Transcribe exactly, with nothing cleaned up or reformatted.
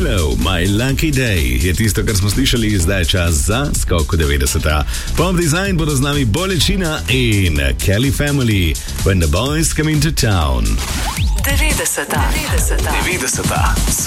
Hello, my lucky day je tisto, kar smo slišali, zdaj čas za skok v devetdeseta. Pop design bodo z nami Bolečina in Kelly Family, When the Boys Come Into Town. devetdeseta. devetdeseta. devetdeseta.